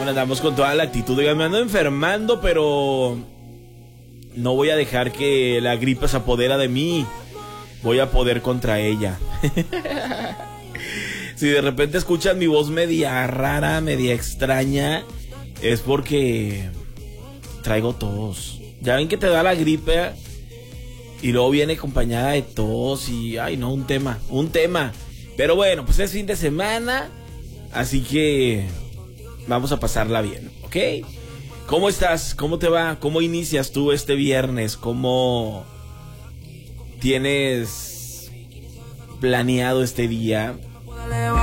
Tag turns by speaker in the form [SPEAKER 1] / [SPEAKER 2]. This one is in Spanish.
[SPEAKER 1] andamos con toda la actitud. Oigan, me ando enfermando, pero no voy a dejar que la gripe se apodera de mí. Voy a poder contra ella. Si de repente escuchan mi voz media rara, media extraña, es porque traigo tos. Ya ven que te da la gripe y luego viene acompañada de tos y... Ay, no, un tema. Pero bueno, pues es fin de semana, así que vamos a pasarla bien, ¿ok? ¿Cómo estás? ¿Cómo te va? ¿Cómo inicias tú este viernes? ¿Cómo tienes planeado este día?